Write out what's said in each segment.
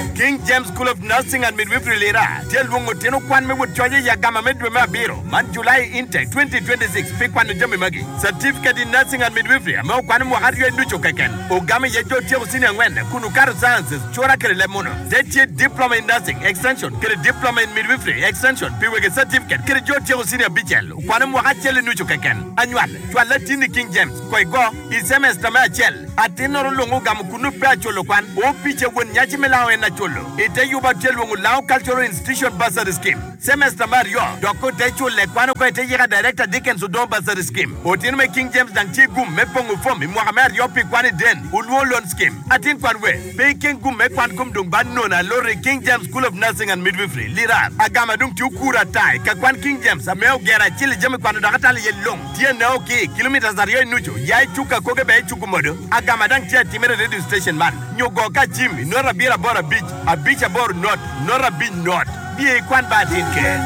King James School of Nursing and Midwifery Lira. Tell Lungo Tino Kwan me would charge Yagama Medwema Biro. Man July intake 2026. Pick one to Jimmy Maggie. Certificate in Nursing and Midwifery. Mo Kwanamo Hario Nucho Kaken. Ogami Yejo Tio Senior Wenda. Kunukaro Sciences. Chora Lemono. Zeti Diploma in Nursing. Extension. Get a Diploma in Midwifery. Extension. Piwege Certificate. Get a Joe Senior Bichel. Kwanamo Hachel Nucho Kaken. Annual. Tualatini King James. Koigo. Is semester Machel. Atenoro Lungo Gamukunu Pacholo Kwan. O Piche when Yachimela and Nacholo. Ite Yuba Telu Lao Cultural Institution Bursary Scheme. Semester Mario. Doko Techo Lequano Quetega Director Dickens Udo Bursary Scheme. Otinme King James Danchigum Mepongu Fomi Mohamed Yopi Kwani Den. Ulwo Loan Scheme. Atin Kwanwe. Baking Gum Mekwan Kum Dung Banona Lori King James School of Nursing and Midwifery. Lira. Agama Dung Tukura Tai. Kakwan King James. Ameo Gera Chili Jami Kwano Dakatali Yelong. Tia Naoki. Kilometers are Rio Nucho. Yai Chuka Kogabe Chukumodo. Agama Dang Tia Timere Radio Station Man. Nyogoka Jimmy. Nora Bira Bora Beach. A beach about not. Nora Beach not. Be a Kwan Badin Care.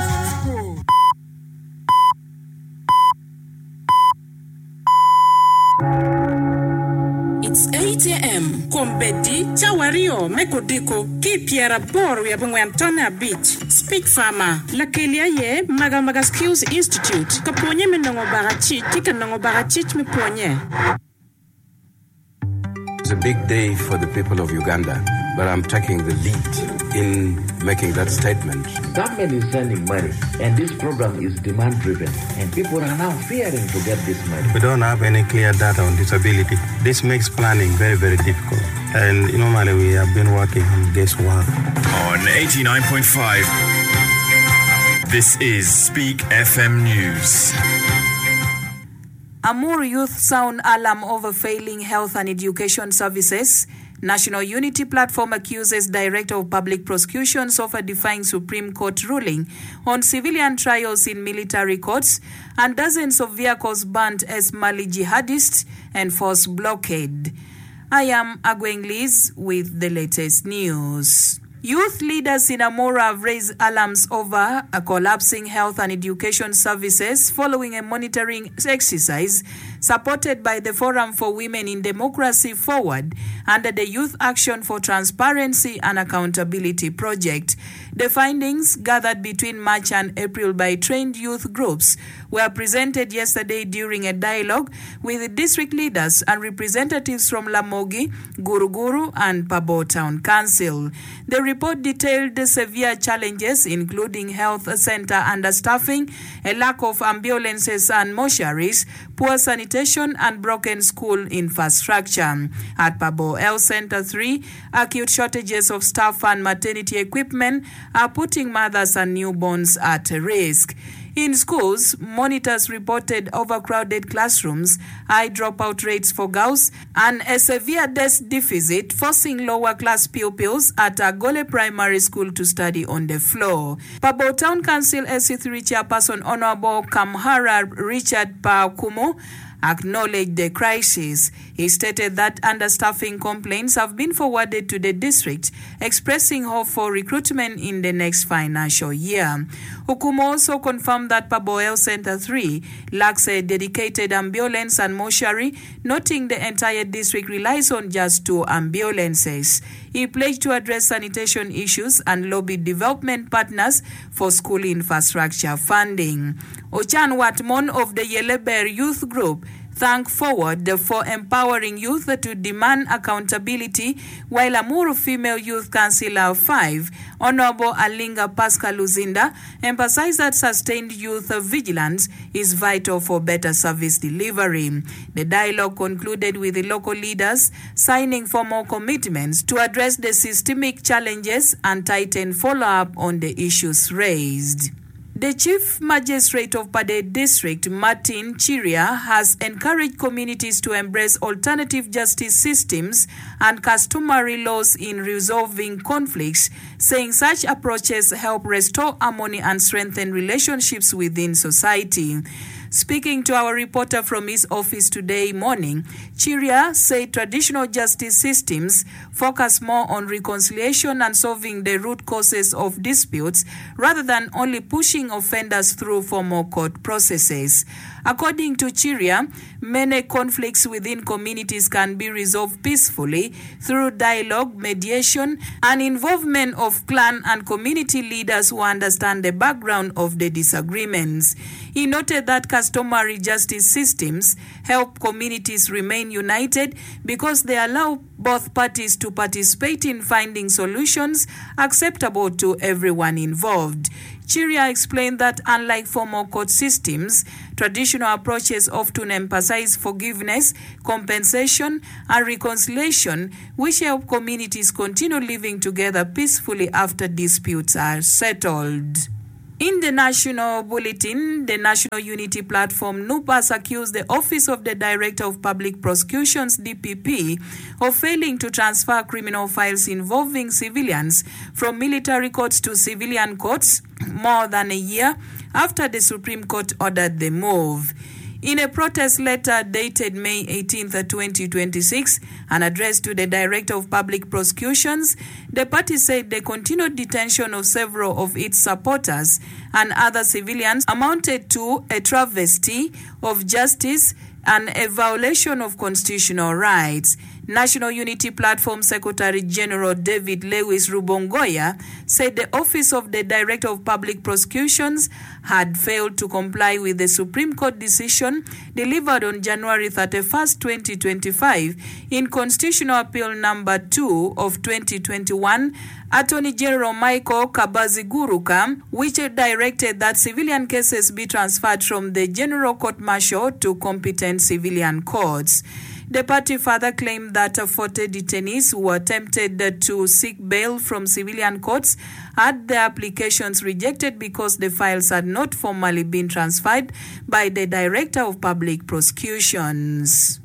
It's 8 a.m. Kombedi, Chawario, Mekodiko, Kipiera Bor, we are Antona Beach, Speak Farmer, Lakelia Ye, Magamaga Skills Institute, Kaponye Menongo Barachi, Tikanongo Barachich Miponye. It's a big day for the people of Uganda, but I'm taking the lead in making that statement. Government is sending money, and this program is demand-driven, and people are now fearing to get this money. We don't have any clear data on disability. This makes planning very, very difficult. And normally we have been working on guesswork. On 89.5, this is Speak FM News. Amur Youth sound alarm over failing health and education services. National Unity Platform accuses Director of Public Prosecutions of defying Supreme Court ruling on civilian trials in military courts, and dozens of vehicles burnt as Mali jihadists enforce blockade. I am Agweng Liz with the latest news. Youth leaders in Amora have raised alarms over a collapsing health and education services following a monitoring exercise supported by the Forum for Women in Democracy Forward under the Youth Action for Transparency and Accountability project. The findings, gathered between March and April by trained youth groups, were presented yesterday during a dialogue with district leaders and representatives from Lamogi, Guruguru, and Pabo Town Council. The report detailed the severe challenges, including health center understaffing, a lack of ambulances and mortuaries, poor sanitation, and broken school infrastructure. At Pabo Health Center 3, acute shortages of staff and maternity equipment are putting mothers and newborns at risk. In schools, monitors reported overcrowded classrooms, high dropout rates for girls, and a severe desk deficit, forcing lower class pupils at Agole Primary School to study on the floor. Pabo Town Council SC3 Chairperson Honorable Kamhara Richard Paukumo acknowledged the crisis. He stated that understaffing complaints have been forwarded to the district, expressing hope for recruitment in the next financial year. Okumo also confirmed that Pabo Health Center 3 lacks a dedicated ambulance and mortuary, noting the entire district relies on just 2 ambulances. He pledged to address sanitation issues and lobbied development partners for school infrastructure funding. Ochan Watmon of the Yeleber Youth Group thanked Forward for empowering youth to demand accountability, while Amuru Female Youth Councillor 5, Honorable Alinga Pascal Luzinda, emphasized that sustained youth vigilance is vital for better service delivery. The dialogue concluded with the local leaders signing formal commitments to address the systemic challenges and tighten follow-up on the issues raised. The Chief Magistrate of Pade District, Martin Chiria, has encouraged communities to embrace alternative justice systems and customary laws in resolving conflicts, saying such approaches help restore harmony and strengthen relationships within society. Speaking to our reporter from his office today morning, Chiria said traditional justice systems focus more on reconciliation and solving the root causes of disputes rather than only pushing offenders through formal court processes. According to Chiria, many conflicts within communities can be resolved peacefully through dialogue, mediation, and involvement of clan and community leaders who understand the background of the disagreements. He noted that customary justice systems help communities remain united because they allow both parties to participate in finding solutions acceptable to everyone involved. Chiria explained that unlike formal court systems, traditional approaches often emphasize forgiveness, compensation, and reconciliation, which help communities continue living together peacefully after disputes are settled. In the national bulletin, the National Unity Platform NUPAS accused the Office of the Director of Public Prosecutions DPP of failing to transfer criminal files involving civilians from military courts to civilian courts more than a year after the Supreme Court ordered the move. In a protest letter dated May 18, 2026, and addressed to the Director of Public Prosecutions, the party said the continued detention of several of its supporters and other civilians amounted to a travesty of justice and a violation of constitutional rights. National Unity Platform Secretary General David Lewis Rubongoya said the Office of the Director of Public Prosecutions had failed to comply with the Supreme Court decision delivered on January 31, 2025 in Constitutional Appeal Number 2 of 2021, Attorney General Michael Kabaziguruka, which directed that civilian cases be transferred from the General Court Martial to competent civilian courts. The party further claimed that 40 detainees who attempted to seek bail from civilian courts had their applications rejected because the files had not formally been transferred by the Director of Public Prosecutions.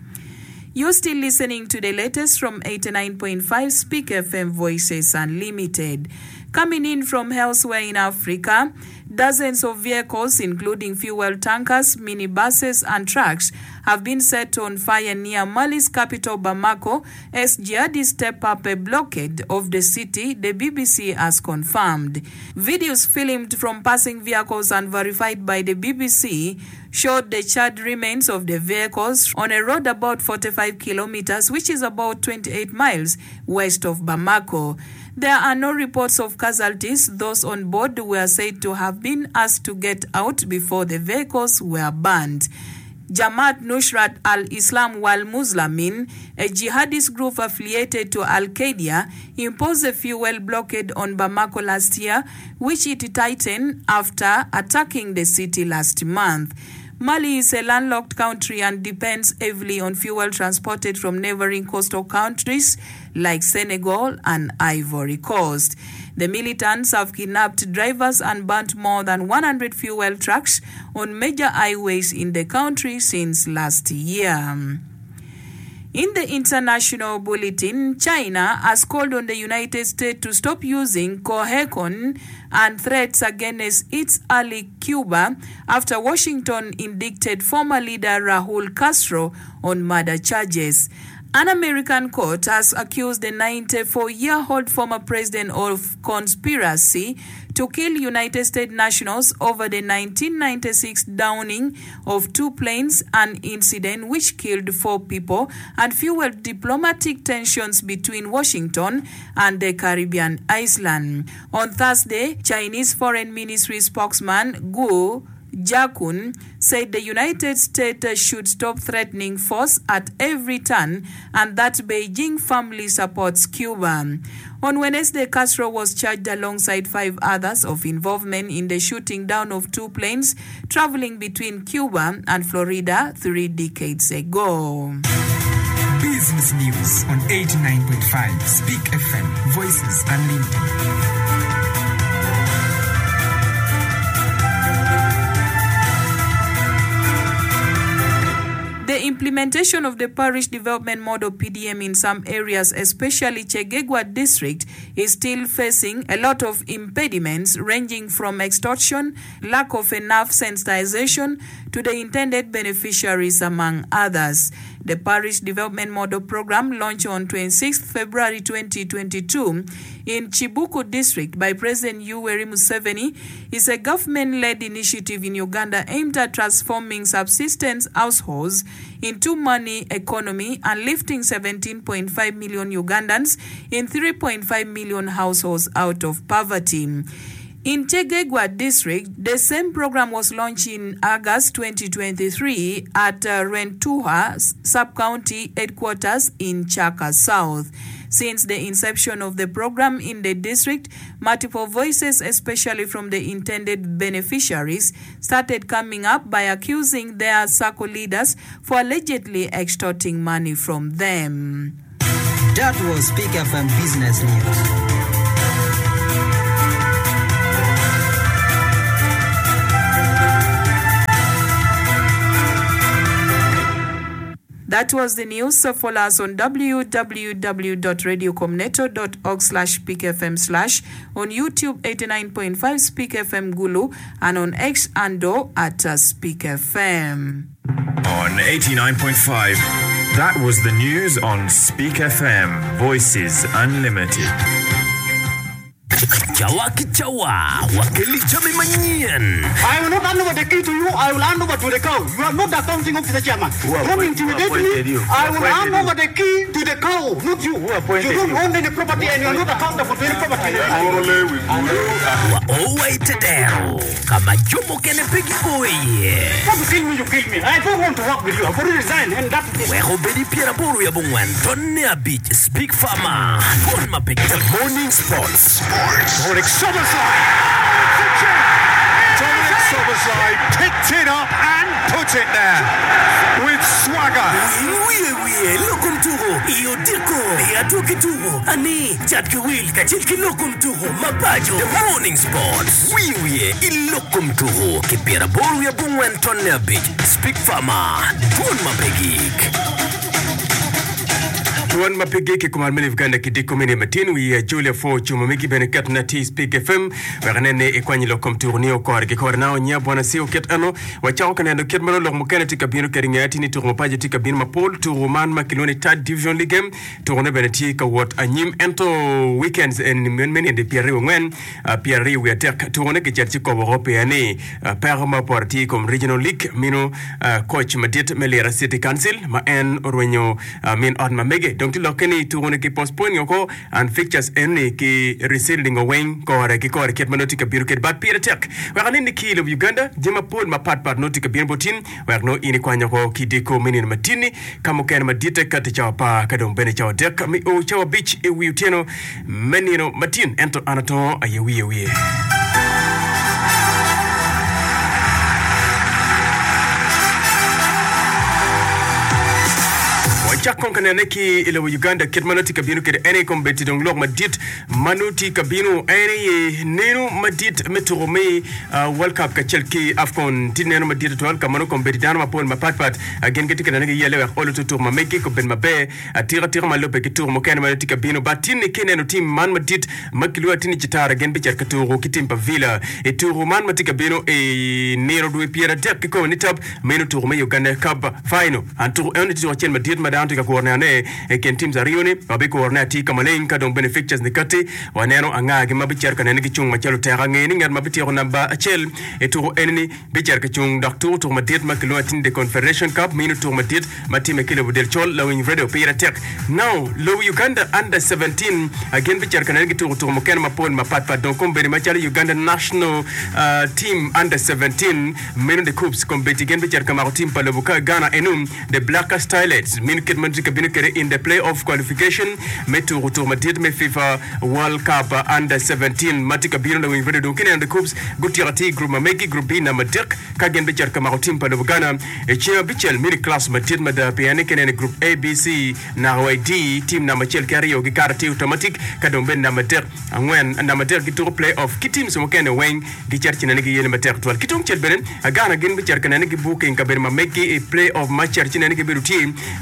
You're still listening to the latest from 89.5 Speak FM Voices Unlimited. Coming in from elsewhere in Africa, dozens of vehicles, including fuel tankers, minibuses, and trucks, have been set on fire near Mali's capital, Bamako, as jihadis step up a blockade of the city, the BBC has confirmed. Videos filmed from passing vehicles and verified by the BBC showed the charred remains of the vehicles on a road about 45 kilometers, which is about 28 miles west of Bamako. There are no reports of casualties. Those on board were said to have been asked to get out before the vehicles were burned. Jamaat Nusrat al-Islam wal-Muslimin, a jihadist group affiliated to Al-Qaeda, imposed a fuel blockade on Bamako last year, which it tightened after attacking the city last month. Mali is a landlocked country and depends heavily on fuel transported from neighboring coastal countries like Senegal and Ivory Coast. The militants have kidnapped drivers and burnt more than 100 fuel trucks on major highways in the country since last year. In the international bulletin, China has called on the United States to stop using Cohecon and threats against its ally Cuba after Washington indicted former leader Raul Castro on murder charges. An American court has accused the 94-year-old former president of conspiracy to kill United States nationals over the 1996 downing of two planes, an incident which killed 4 people and fueled diplomatic tensions between Washington and the Caribbean island. On Thursday, Chinese Foreign Ministry spokesman Guo Jiakun said the United States should stop threatening force at every turn and that Beijing firmly supports Cuba. On Wednesday, Castro was charged alongside 5 others of involvement in the shooting down of 2 planes traveling between Cuba and Florida 3 decades ago. Business News on 89.5 Speak FM Voices Unlimited. The implementation of the Parish Development Model PDM in some areas, especially Chegegwa district, is still facing a lot of impediments ranging from extortion, lack of enough sensitization, to the intended beneficiaries, among others. The Parish Development Model Program, launched on 26th February 2022 in Chibuku District by President Yoweri Museveni, is a government-led initiative in Uganda aimed at transforming subsistence households into money economy and lifting 17.5 million Ugandans in 3.5 million households out of poverty. In Chegegwa District, the same program was launched in August 2023 at Rentuha Sub-County Headquarters in Chaka South. Since the inception of the program in the district, multiple voices, especially from the intended beneficiaries, started coming up by accusing their circle leaders for allegedly extorting money from them. That was Speak FM Business News. That was the news. So follow us on www.radiocomneto.org/speakfm/ on YouTube 89.5 Speak FM Gulu and on X Ando at Speak FM. On 89.5, that was the news on Speak FM. Voices Unlimited. Chawa kichawa, wakili chami manyan. I will not hand over the key to you. I will hand over to the cow. You are not the accounting officer, chairman. Don't intimidate me. I will hand over the key to the cow, not you. You don't own any property and you are not accountable to any property. Oh, wait there. Kama jomo kene pegi oye. If you kill me, you kill me. I don't want to work with you. I've already resigned and that's it. Weho bedi Pierre Boru ya bungwan. Tonne beach. Speak Farmer. Bon mapegi. Morning Sports. Dominic Szoboszlai! Dominic Szoboszlai picked it up and put it there with swagger. Lokum turo, iyo diko, yatu kituro, ani, chatki wil, kachilki lokum turo, mapajo, the morning sports. Ilokum turo, kipira boru ya bungwan tonne beach. Speak Farmer, bon mapegik. Tuan mapigiki kumarmili Uganda kidiko mini matinu ya Julia Fo chumamiki benekat na T Speak FM wakanene ikwanyi lokom turunio kwa kikora nao nyabwana siyo ket ano wachao kanendo ket malo lok mukene tika bino keringati ni turumapaje tika bino mapol turuman makiloni third division league turune beneti ka wat anyim ento weekends en meni de pierre ngwen pierre we attack turune ke cherchi ko Europe yani perma party comme regional league mino coach madit melera city council ma en orwenyo min on mamege donc lokeni turune ki postpone yoko and fixtures eni ki resealing away ko ket manoti ka biru ket bat pierre attack wakanini ki lo Uganda jema pol ma pat noti ka biru botin wakno ini kwanya ko kidiko mini matini kamo ken madite kat chapa kadom bene chawa dek mi o chawa beach e wi uteno menino matin ento anato ayewi Chakon kanene ki ilo Uganda kitmanoti kabinu kede ene kombeti dong lok madit manuti kabinu ene nenu madit meturome World Cup kachelki Afcon tinenu madit tuan kamano kombeti dano mapol mapatpat again keti kanene ki yele wak olo tutur mameki koben mabe tira malope kitur mokene manoti kabinu batini kenenu team man madit makilua tini chitara again bichar katuru kitimpa villa turu man mati kabinu nero duwe piera dep kiko nitab menu turome Uganda Cup final anturu ene turu chen madit madan ka kornane ken teams arione babe kornati kamaling ka don beneficiaries nikati waneno anga gi mabicher kanene gi chung machalo tera ngeni ngar mabiti ko namba achel eto enni bicher ka chung doctor to madet makilo atin de confederation cup minu to madet matime kilo budel chol lawing radio pira tech now low Uganda under 17 again bicher kanene gi to moken mapon mapat donc kombeni machalo Uganda national team under 17 minu de coups kombeti gen bicher kama team palobuka Ghana enum the Black Starlets minu Manzi kabinu kere in the playoff qualification metu retour matit me FIFA World Cup under 17 matika bino na winvede donkine and the coups gutirati group mameki group B na madik kagen bichar kamaro team pa Ghana echia bichel mini class matit mada piane kene group A B C na YD team na machel kario gikarati automatic kadomben na matik angwen na matik kitu playoff kitim so mokene weng gichar chinane gi yele matik twal kitum chel benen Ghana gen bichar kanane gi booking kaber mameki a playoff match chinane gi biru team kun ki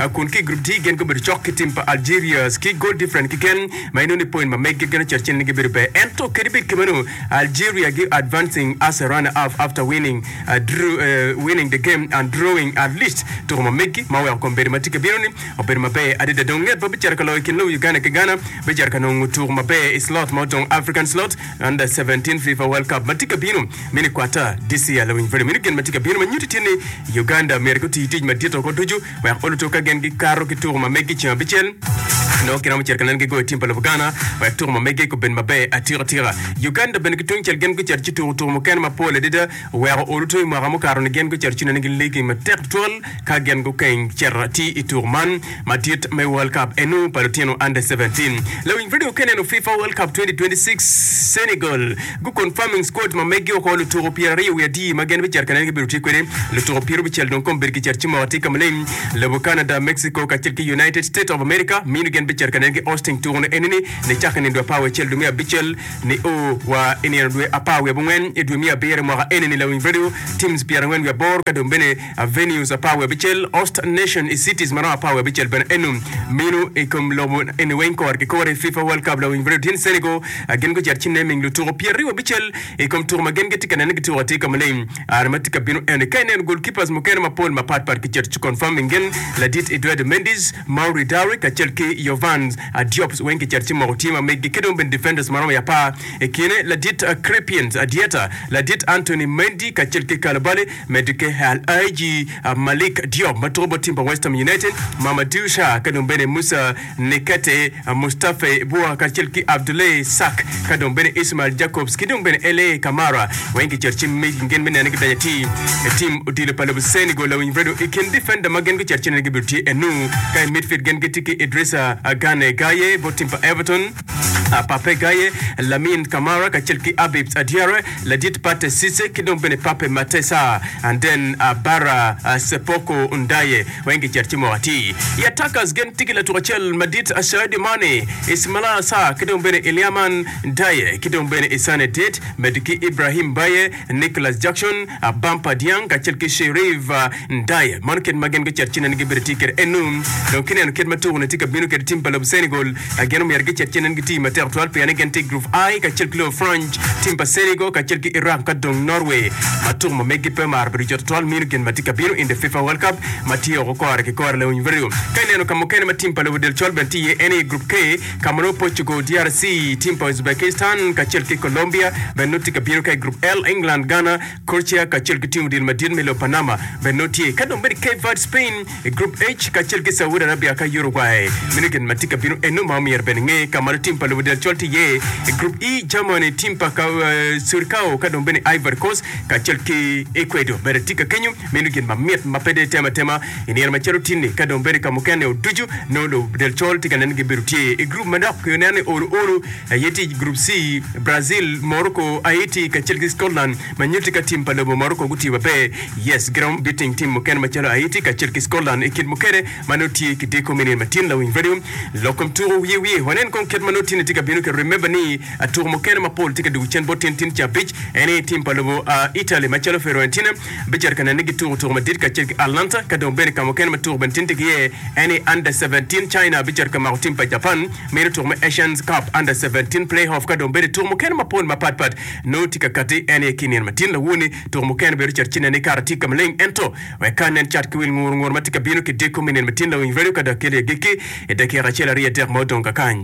group D gen ko bir chok timpa Algeria ski goal different kigen maino ni point ma make gen cherchen ni bir be ento keribit kemano Algeria give advancing as a runner up after winning winning the game and drawing at least to ma make ma wa ko bir matika bironi o bir ma be adida donget ba bichar kalo kinlo Uganda ke Ghana bichar kano tour ma be slot modong African slot under 17 FIFA World Cup matika bino mini kwata this year lawin very mini gen matika bino nyuti tini Uganda America ti ma dito ko tuju wa ko to ka gen gi karo ki tour ma megi chi bichel no kina mu cerkan ngi go timpa lo Ghana wa tour ma megi ko ben ma be atira Uganda ben ki tun gen ko cerci tour mo ken ma pole dida wa o to ma mo karo ni gen ko cerci ngi legi ma tek tol ka gen go ken certi i tour man ma dit me World Cup enu palotino under 17 lawin video ken no FIFA World Cup 2026 Senegal go confirming squad ma megi ko lo tour Pierre we di ma gen bi cerkan ngi biruti ko le tour Pierre bi cel don kom bir ki cerci ma wati kam len le Canada Mexico ka cerki United States of America minu gen bi cerkan ngi Austin tour enini ne chakani do pawe cel do mi bichel ni o wa eni do apawe bungen e do mi bere mo enini lawin video teams Pierre wen we bor ka do bene venues apawe bichel Host Nation cities mara apawe bichel ben enum minu e kom lobo en wen ko arki ko FIFA World Cup lawin video tin Senegal gen ko cerci naming le tour Pierre we bichel e kom tour ma gen geti kan ngi tour ati kam len armatika binu en kainen goalkeepers mo ken ma Paul ma pat ki cerci confirming gen la dit Edouard Mendes Mauri Darry ka cerki Jovans Diop wen ki cerci mo team me gidon ben defenders mara ya pa e kine la dit Crepians Dieta la dit Anthony Mendy ka cerki Kalabale medike Al Aji Malik Diop matrobo team pa West Ham United Mamadou Sha ka don ben Musa Nekate Mustafa Boua ka cerki Abdoulaye Sak ka don ben Ismail Jacobs ki don ben LA Camara wen ki cerci me gen ben ne ga team udile pale Senegal la win video can defend the magen ko cerci ne gibirti enu kay midfield gen getiki Idrissa Gane Gaye botim pa Everton Pape Gaye Lamine Camara ka cerki Abib Diarra la dit Pate Cisse ki don bene Pape Matesa and then Bara Sepoko Undaye wen ki cerci mo ati ya attackers gen tikila to chel Madit Sadio Mane Ismaila Sa ki don bene Iliaman Ndaye ki don bene Isane Det mediki Ibrahim Baye Nicholas Jackson Bampa Diang ka cerki Sherif Ndaye manken magen ko cerci nan gibirti ker enum donc kinen ket matourne tika binu ker timpa lo Senegal ageno mer ge cerci nan giti mater toile pe ane tek group I ka cerki lo French timpa Senegal ka cerki Iran ka don Norway matur mo megi pe mar bri jot toile min gen matika binu in the FIFA World Cup matio ko kore ke kore le unverio kenen kam ken matimpa lo del toile benti ene group K Cameroon Portugal DRC timpa Uzbekistan ka cerki Colombia benutika binu ka group L England Ghana Croatia ka cerki team del Madrid Melo Panama benoti kadon beri Cape Verde Spain group H ka cerki Saudi Arabia ka Uruguay minigen matika binu enu mamier benenge kamar team pa lo del cholti ye group E Germany team pa ka Surkao kadon beni Ivory Coast ka cerki Ecuador beretika Kenya minigen mamiet mapede tema inier machero tini kadon beri kamukane oduju no lo del cholti kanen gibiruti group madak nane oru yeti group C Brazil Morocco Haiti ka cerki Scotland manyutika team pa lo Morocco guti babe yes ground beating team muken machalo Haiti ka cerki Scotland ikid mukere manoti kideko minin matin la win video lokum tour wi honen kon ket manoti ne tika binu ke remember ni tour muken ma Paul tika du chen botin tin cha beach any team palo Italy machalo Fiorentina bijar kana nigi tour madrid ka cerki Atlanta ka don ben ka muken ma tour ben tin tika ye any under 17 China bijar ka ma team pa Japan mere tour ma Asians Cup under 17 playoff ka don ben tour muken ma Paul ma pat no tika kati any kinin matin la woni tour muken be cerki ne karati kam leng ento we kanen chat kwil ngur matika binu ke deko minen matin la win video kada kele geke e deke rachela riete modon kakany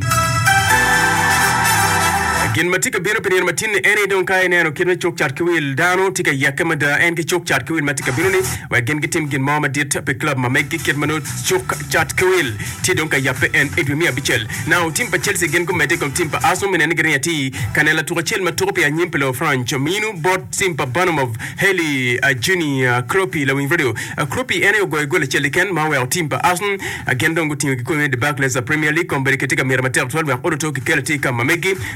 gen matika bino penir matin ene don kay neno ken chok chat kwil dano tika yakamada en ke chok chat kwil matika bino ni wa gen gitim gen mama dit pe club ma meg ket mano chok chat kwil ti don kay yape en edumia bichel now team pa Chelsea gen ko mete kom team pa aso minen gen yati kanela to chel ma trope ya nyimpelo French minu bot team pa Banum of Haley Junior Kropi la win video Kropi ene go le chel ken ma wa team pa aso again don go team ko de Barclays Premier League kom bere ketika mer mater 12 wa odo to ke kelati kam megi but the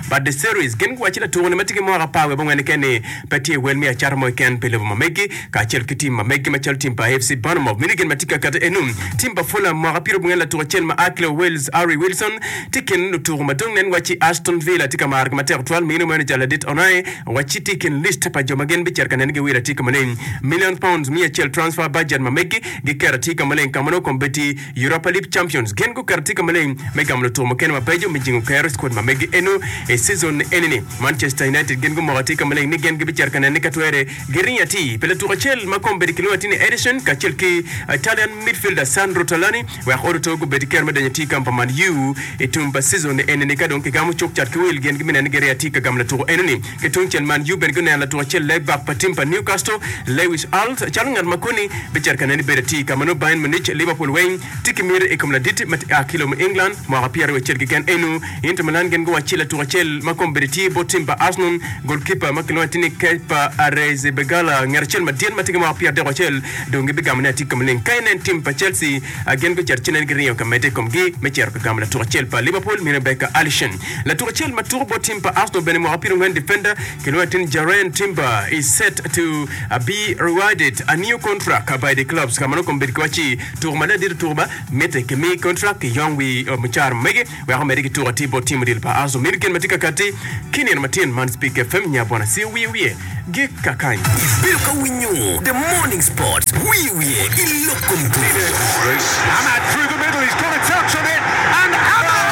Louis gen wachila tuone matike mo pawe bongane kene pati welmi a charmo ken pele mamegi ka chel kitim mamegi machal timpa FC Bournemouth minigen matika kata enum timpa fola mo rapiro bongala to chel ma Akle Wells Ari Wilson tiken no tour madong nen wachi Aston Villa tika mark mater twal mino manager ladit onai wachi tiken list pa jomagen bi cerka nen ge wira tika manen million pounds mi chel transfer budget mamegi ge kera tika manen kamano kombeti Europa League Champions gen go kera tika manen mega mlo to mo ken ma pejo mi jingo kera squad mamegi eno e season enene Manchester United gen go moratika manen ni gen ge bi cerka nen katwere gerinya ti pele to chel makombe de kilowatini Edison ka chel ki Italian midfielder Sandro Talani wa khoto go bediker medanya ti kampa Man U etumba season enene ka donc gamu chok chat kwel gen gimena Nigeria ti ka gamla to enene ke tunchen Man U ben gona la to chel Leibach patimpa Newcastle Lewis Alt chalungan makoni be cerka nen be ti kamano Bayern Munich Liverpool Wayne tikimir e comme la dit mat akilo mu England mo rapier we chel gen enu Inter Milan gen go wachila to chel makombe ti botimba Arsenal goalkeeper makilwatini Kepa Arrizabalaga ngarchel madien matika mo rapier de chel donc be gamna ti kamlen kainen tim pa Chelsea gen go cherchinen grio kamete komgi me cher ka gamla to chel pa Liverpool mi Rebecca Alisson la to chel matur botim pa Arsenal ben mo rapier ngan defender kilwatin Jaren Timber is set to be rewarded a new contract by the clubs kamano kombe kwachi tourmala dir tourba mete ke me contract young we muchar mege we ha meri to ti botim dil pa Arsenal mirken matika kati kinen matin man speak FM nya bona si we ge kakai Bilka winyu the morning sports we ilokum Ahmad through the middle, he's got a touch on it, and Ahmad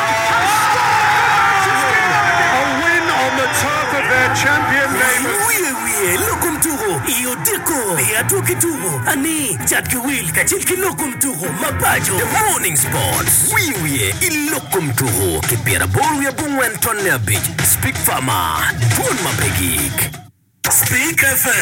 a win on the turf of their champion neighbours. Lokum turo iyo diko ya tuki turo ani chatki will kachilki lokum turo mapajo the morning sports we ilokum turo kipira boru ya bungwen tonne beach speak farmer bon mabegik Speak FM